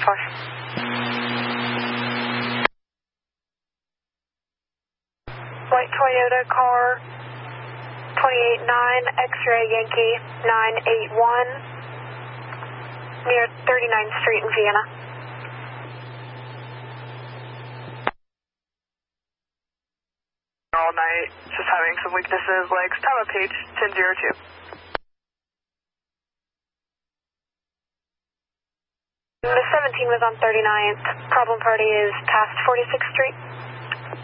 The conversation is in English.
White Toyota car 289 X-ray Yankee 981 near 39th Street in Vienna. All night, just having some weaknesses, legs, time of page 1002. The 17 was on 39th. Problem party is past 46th Street.